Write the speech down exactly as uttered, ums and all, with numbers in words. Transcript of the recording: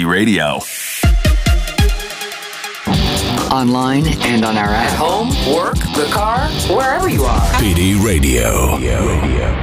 D Radio. Online and on our app. At home, work, the car, wherever you are. P D Radio. Radio.